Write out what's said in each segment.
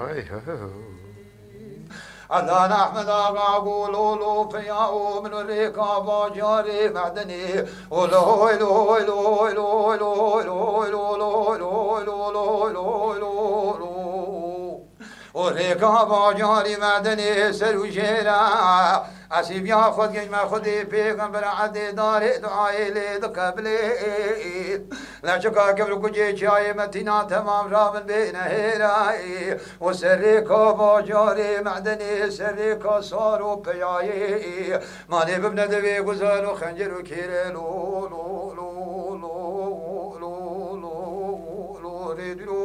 علان احمد آقا قولوا فياو من الركاب جاري معدني ولو لو لو لو لو لو لو لو لو لو وركاب جاري معدني سروجيرا اسيب ياخذ ما خذي بيغمبر عدي داري دعاي لي دقبلي لا شكا قبل كجي جاي متنا تمام رامن بين هيراي وسريكو باجاري معدني سريكو صاروا بياي ماني ببن دبي غزال وخنجر وكيري لو لو لو لو لو لو لو ريدلو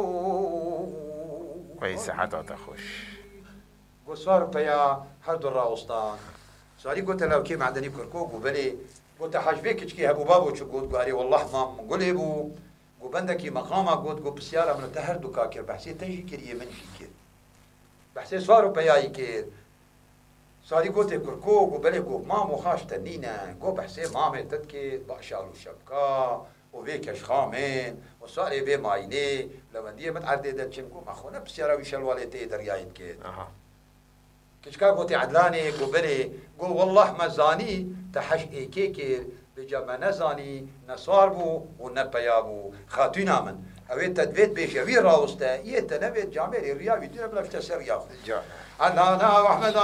كويس حتى تخش وصار بيا هردو الراوستان سؤالي قلت له كيف معدني كركوك وبلي قلت حاجبيك كي هبو بابو شو قلت قاري والله ما قولي بو وبندكي مقامه قلت بسياره من تهردو كاكر بحسي تجي كريه من كير بحسي صاروا بياي كير سؤالي قلت كركوك وبلي قلت ما مخاش تنينا قلت بحسي مامي تدكي باشار وشبكا وبيك اشخامين وصاري بي مايني لو انديه متعدده تشنكو ما خونا بسياره ويشل والتي دريايت كير كشكا قوتي عدلاني قبلي قو والله ما زاني تحش ايكيكي بجمع نزاني نصاربو ونبيابو خاتونا من اويت تدبيت بيش اوي راوستا ايه تنبيت جامعي رياوي دينا بلا فتسر ياخد انا احمد